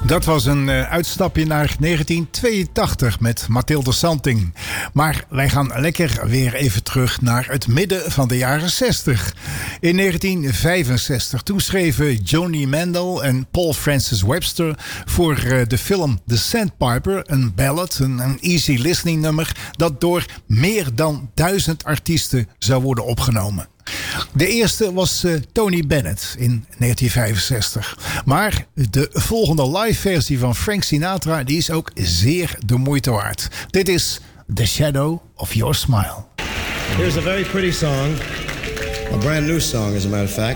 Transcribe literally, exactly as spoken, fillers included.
Dat was een uh, uitstapje naar negentien tweeëntachtig met Mathilde Santing. Maar wij gaan lekker weer even terug naar het midden van de jaren zestig. In negentien vijfenzestig, toen schreven Johnny Mandel en Paul Francis Webster voor uh, de film The Sandpiper een ballad, een, een easy listening nummer dat door meer dan duizend artiesten zou worden opgenomen. De eerste was uh, Tony Bennett in negentien vijfenzestig. Maar de volgende live versie van Frank Sinatra die is ook zeer de moeite waard. Dit is The Shadow of Your Smile. Here's a very pretty song. A brand new song, as a matter of fact.